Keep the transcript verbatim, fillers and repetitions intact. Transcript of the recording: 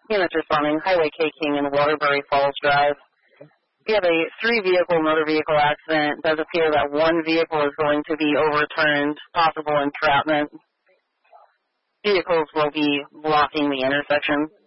Units responding, Highway K King and Waterbury Falls Drive. We have a three-vehicle motor vehicle accident. It does appear that one vehicle is going to be overturned, possible entrapment. Vehicles will be blocking the intersection.